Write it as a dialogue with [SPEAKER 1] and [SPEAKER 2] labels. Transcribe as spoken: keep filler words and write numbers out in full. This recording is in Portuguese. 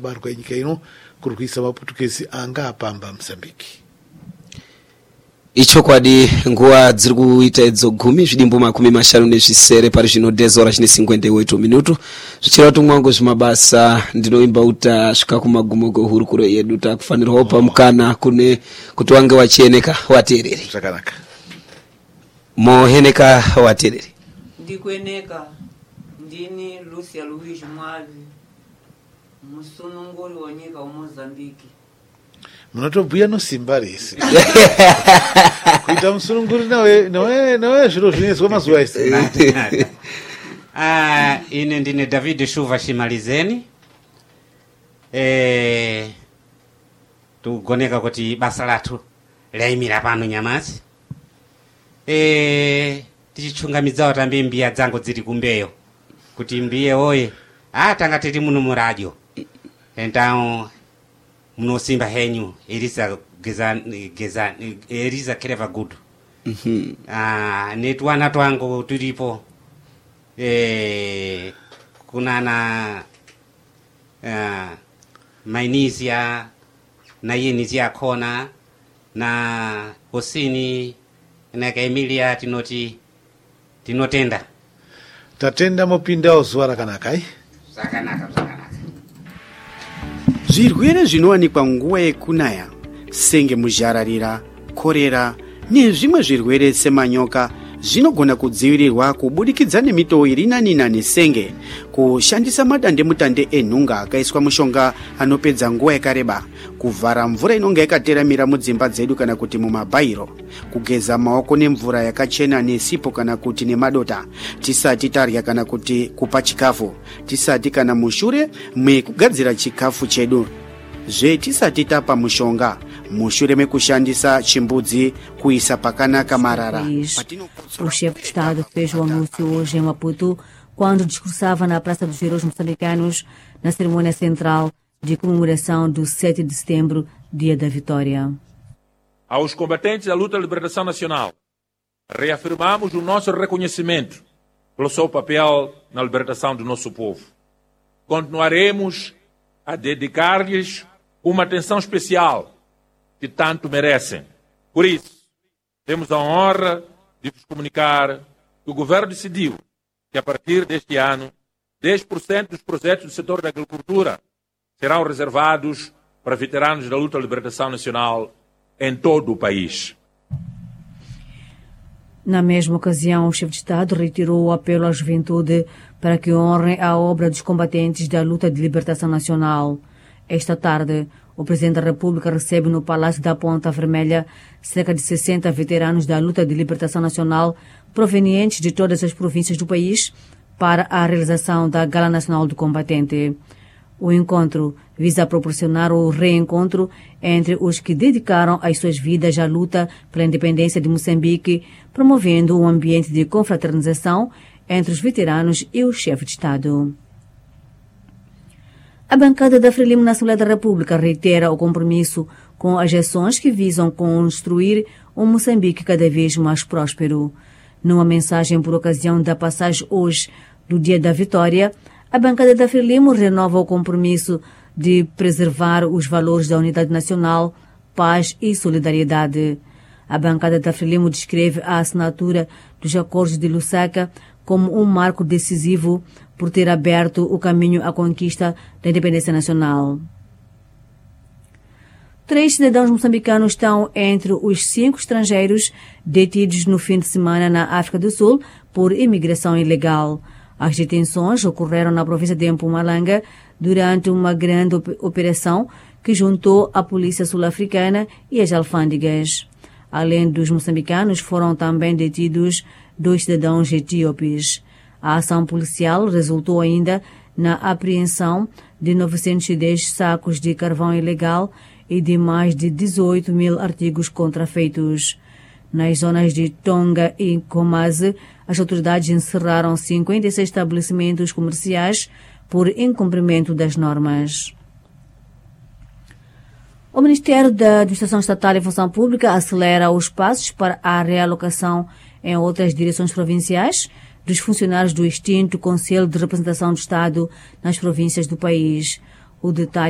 [SPEAKER 1] barco aí que não kurukisa wa português anga pamba Mozambique.
[SPEAKER 2] Ichokwadi nguwa dziri kuita idzo gumi zvidimbo makumi mashanu nezvisere pari zvino dez horas ne cinquenta e oito minuto zvichira tumwangu zvimabasa ndinoimba uta svika kumagumo hurukuro yedu takufanirwa pa mukana kune kuti wange wacheneka watereri
[SPEAKER 1] zvakanaka
[SPEAKER 2] moheneka watereri
[SPEAKER 3] ndikweneka ndini Lucia Luigi Mwavi musununguri wonyika wa Mozambique.
[SPEAKER 1] Munotobhuya nosimba rese kuita musununguri nawe nawe nawe zviro zvinezwa mazuva ese.
[SPEAKER 4] Ah, ine ndine David Shuva Shimalizeni. Eh, tugoneka kuti basa lathu laimira pano nyamazi. Eh, tichichungamidzawo tambe mbiya dzangu dziri kumbeyo kuti mbiye oye ah tanga tiri muno mu radio. Então munosimba henyu Elisa geza geza Elisa Kereva Good.
[SPEAKER 2] Mhm.
[SPEAKER 4] Ah, netwana twangu tulipo eh kunana ah mainisia na yenisia kona na Hosini na Emilia tinoti tinotenda
[SPEAKER 1] tatenda mopinda zuva rakanaka ai
[SPEAKER 4] sakanaka sakanaka.
[SPEAKER 5] Zvirwere zvinowanikwa nguva yekunaya senge muzhararira, korera nezvimwe zvirwere semanyoka zvinogona kudzivirirwa kubudikidza nemitowo iri nani nani senge kushandisa madandemutande enhunga akaiswa mushonga anopedza nguva yakareba, kuvhara mvura inonga yakateramira mudzimba dzedu kana kuti mumabhairo, kugeza maoko nemvura yakachena nesipo kana kuti nemadota, tisati tarya kana kuti kupa chikafu, tisati kana mushure mekugadzira chikafu chedu, zve tisati tapa mushonga, mushure mekushandisa chimbudzi kuisa pakanaka marara.
[SPEAKER 6] O chefe de Estado fez o anúncio hoje em Maputo quando discursava na Praça dos Heróis Moçambicanos na cerimônia central de comemoração do sete de setembro, Dia da Vitória.
[SPEAKER 7] Aos combatentes da luta da libertação nacional, reafirmamos o nosso reconhecimento pelo seu papel na libertação do nosso povo. Continuaremos a dedicar-lhes uma atenção especial que tanto merecem. Por isso, temos a honra de vos comunicar que o Governo decidiu que, a partir deste ano, dez por cento dos projetos do setor da agricultura serão reservados para veteranos da luta da libertação nacional em todo o país.
[SPEAKER 6] Na mesma ocasião, o chefe de Estado reiterou o apelo à juventude para que honrem a obra dos combatentes da luta de libertação nacional. Esta tarde, o Presidente da República recebe no Palácio da Ponta Vermelha cerca de sessenta veteranos da luta de libertação nacional provenientes de todas as províncias do país para a realização da Gala Nacional do Combatente. O encontro visa proporcionar o reencontro entre os que dedicaram as suas vidas à luta pela independência de Moçambique, promovendo um ambiente de confraternização entre os veteranos e o chefe de Estado. A bancada da Frelimo na Assembleia da República reitera o compromisso com as ações que visam construir um Moçambique cada vez mais próspero. Numa mensagem por ocasião da passagem hoje do Dia da Vitória, a bancada da Frelimo renova o compromisso de preservar os valores da unidade nacional, paz e solidariedade. A bancada da Frelimo descreve a assinatura dos acordos de Lusaka como um marco decisivo por ter aberto o caminho à conquista da independência nacional. Três cidadãos moçambicanos estão entre os cinco estrangeiros detidos no fim de semana na África do Sul por imigração ilegal. As detenções ocorreram na província de Mpumalanga durante uma grande operação que juntou a polícia sul-africana e as alfândegas. Além dos moçambicanos, foram também detidos dois cidadãos etíopes. A ação policial resultou ainda na apreensão de novecentos e dez sacos de carvão ilegal e de mais de dezoito mil artigos contrafeitos. Nas zonas de Tonga e Komaze, as autoridades encerraram cinquenta e seis estabelecimentos comerciais por incumprimento das normas. O Ministério da Administração Estatal e Função Pública acelera os passos para a realocação em outras direções provinciais dos funcionários do extinto Conselho de Representação do Estado nas províncias do país. O detalhe